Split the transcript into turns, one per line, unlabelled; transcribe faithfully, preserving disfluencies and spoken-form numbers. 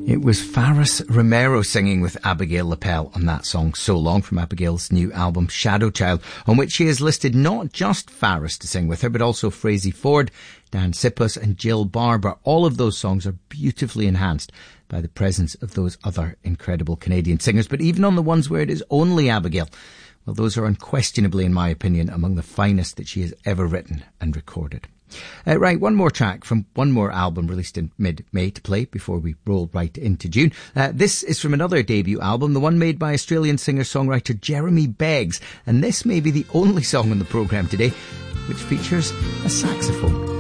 It was Faris Romero singing with Abigail Lapel on that song So Long from Abigail's new album Shadow Child, on which she has listed not just Faris to sing with her, but also Frazey Ford, Dan Sipos and Jill Barber. All of those songs are beautifully enhanced by the presence of those other incredible Canadian singers. But even on the ones where it is only Abigail, well, those are unquestionably, in my opinion, among the finest that she has ever written and recorded. Uh, right, one more track from one more album released in mid-May to play before we roll right into June. Uh, this is from another debut album, the one made by Australian singer-songwriter Jeremy Beggs, and this may be the only song on the programme today which features a saxophone.